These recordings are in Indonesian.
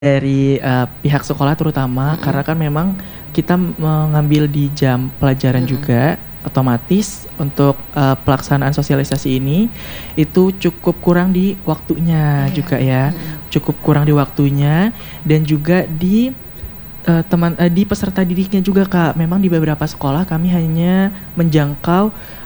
dari pihak sekolah terutama karena kan memang kita mengambil di jam pelajaran juga otomatis untuk pelaksanaan sosialisasi ini itu cukup kurang di waktunya juga ya. Cukup kurang di waktunya dan juga di di peserta didiknya juga Kak. Memang di beberapa sekolah kami hanya menjangkau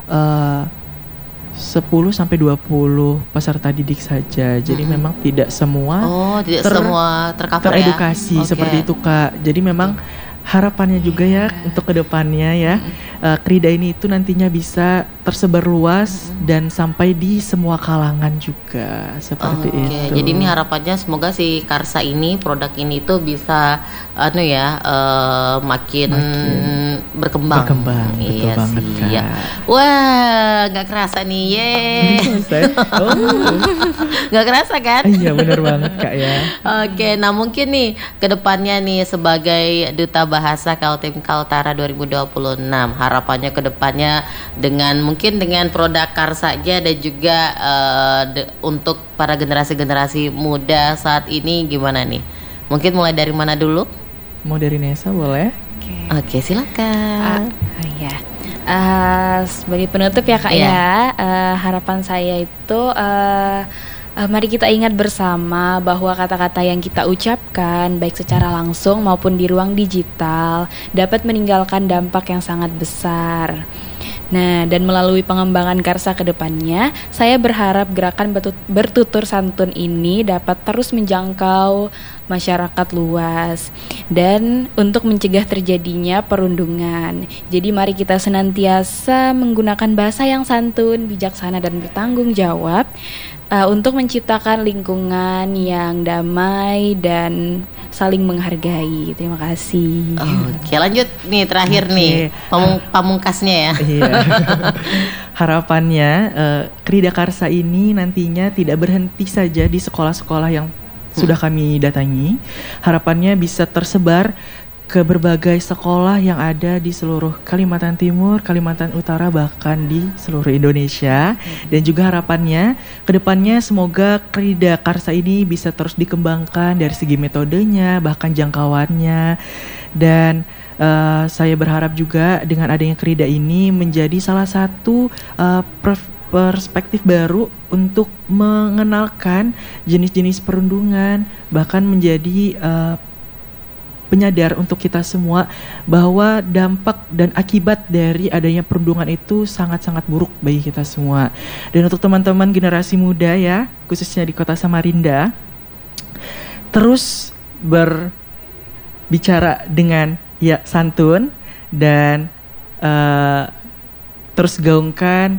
10 sampai 20 peserta didik saja. Jadi memang tidak semua semua tercover teredukasi seperti itu Kak. Jadi memang harapannya juga ya untuk kedepannya ya Krida ini itu nantinya bisa tersebar luas dan sampai di semua kalangan juga seperti itu. Jadi ini harapannya semoga si Karsa ini produk ini tuh bisa makin berkembang. Betul banget Kak. Ya. Wah, nggak kerasa nih, nggak kerasa kan? Iya benar banget Kak ya. Oke, nah mungkin nih kedepannya nih sebagai Duta Bahasa Kaltim Kaltara 2026 harapannya kedepannya mungkin dengan produk Karsa aja dan juga untuk para generasi muda saat ini gimana nih? Mungkin mulai dari mana dulu? Mau dari Nesa boleh? Oke, silakan. Sebagai penutup ya Kak ya, harapan saya itu mari kita ingat bersama bahwa kata-kata yang kita ucapkan baik secara langsung maupun di ruang digital dapat meninggalkan dampak yang sangat besar. Nah, dan melalui pengembangan Karsa ke depannya, saya berharap gerakan bertutur santun ini dapat terus menjangkau masyarakat luas dan untuk mencegah terjadinya perundungan. Jadi mari kita senantiasa menggunakan bahasa yang santun, bijaksana dan bertanggung jawab untuk menciptakan lingkungan yang damai dan saling menghargai. Terima kasih. Oke, lanjut nih terakhir nih pamungkasnya ya. Iya. Harapannya Krida Karsa ini nantinya tidak berhenti saja di sekolah-sekolah yang sudah kami datangi. Harapannya bisa tersebar ke berbagai sekolah yang ada di seluruh Kalimantan Timur, Kalimantan Utara, bahkan di seluruh Indonesia. Dan juga harapannya kedepannya semoga Krida Karsa ini bisa terus dikembangkan dari segi metodenya, bahkan jangkauannya. Dan saya berharap juga dengan adanya Krida ini menjadi salah satu perspektif baru untuk mengenalkan jenis-jenis perundungan, bahkan menjadi penyadar untuk kita semua bahwa dampak dan akibat dari adanya perundungan itu sangat-sangat buruk bagi kita semua. Dan untuk teman-teman generasi muda ya, khususnya di Kota Samarinda, terus berbicara dengan santun dan terus gaungkan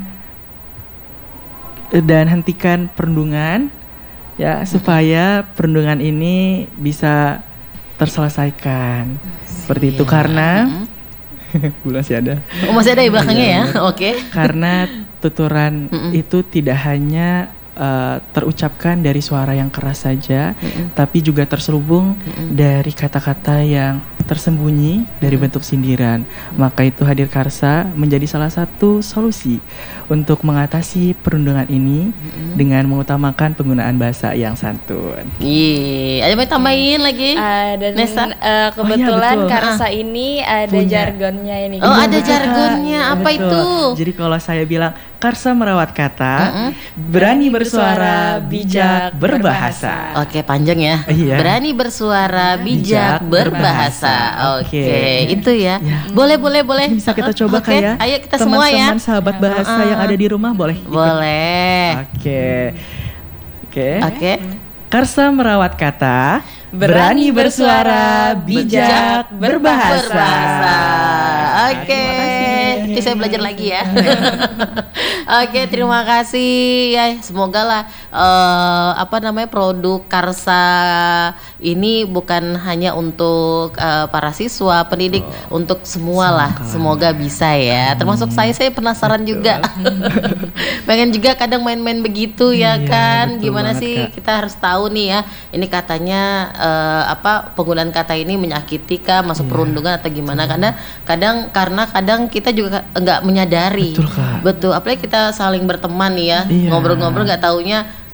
dan hentikan perundungan ya, supaya perundungan ini bisa terselesaikan. Seperti itu karena masih ada. Masih ada di belakangnya ya. Oke. Karena tuturan itu tidak hanya terucapkan dari suara yang keras saja, tapi juga terselubung dari kata-kata yang tersembunyi dari bentuk sindiran. Maka itu hadir Karsa menjadi salah satu solusi untuk mengatasi perundungan ini dengan mengutamakan penggunaan bahasa yang santun. Ada mau tambahin lagi? Dan Nesa? kebetulan Karsa ini ada jargonnya ini. Ada jargonnya. Apa itu? Jadi kalau saya bilang Karsa merawat kata, berani bersuara, bijak berbahasa. Oke, panjang ya. Berani bersuara, bijak berbahasa. Oke, itu ya. Boleh. Bisa kita coba ya. Ayo kita semua ya. Teman-teman sahabat bahasa yang ada di rumah boleh. Boleh. Oke. Karsa merawat kata, berani bersuara, bijak berbahasa. Oke. Nanti saya belajar lagi ya. Oke, terima kasih ya. Semoga lah produk Karsa ini bukan hanya untuk para siswa, pendidik, untuk semua lah. Semoga bisa ya. Termasuk saya penasaran juga. Pengen juga kadang main-main begitu ya kan. Gimana sih Kak? Kita harus tahu nih ya. Ini katanya penggunaan kata ini menyakiti kah, masuk perundungan atau gimana? Karena kadang kita juga nggak menyadari. Betul Kak. Betul, apalagi kita saling berteman nih ya, ngobrol-ngobrol nggak taunya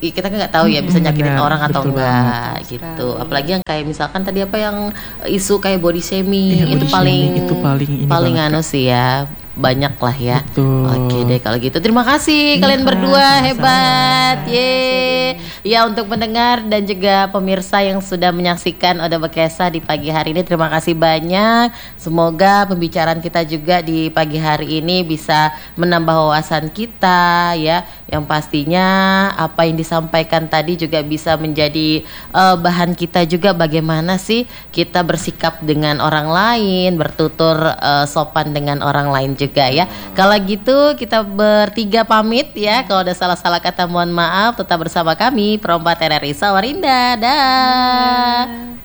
kita kan nggak tahu ya bisa nyakitin benar, orang atau betul enggak banget. gitu. Sekali. Apalagi yang kayak misalkan tadi apa yang isu kayak body shaming Iya, itu body paling shaming itu paling ini paling banget, anu sih ya, banyak lah ya. Betul. Oke deh kalau gitu. Terima kasih Iya, kalian Kak, berdua sama-sama. hebat. Ye. Ya untuk pendengar dan juga pemirsa yang sudah menyaksikan Oda Bekesa di pagi hari ini, terima kasih banyak. Semoga pembicaraan kita juga di pagi hari ini bisa menambah wawasan kita ya. Yang pastinya apa yang disampaikan tadi juga bisa menjadi bahan kita juga bagaimana sih kita bersikap dengan orang lain, bertutur sopan dengan orang lain juga ya. Kalau gitu kita bertiga pamit ya. Kalau ada salah-salah kata mohon maaf. Tetap bersama kami Perompak RRI Samarinda. Dah.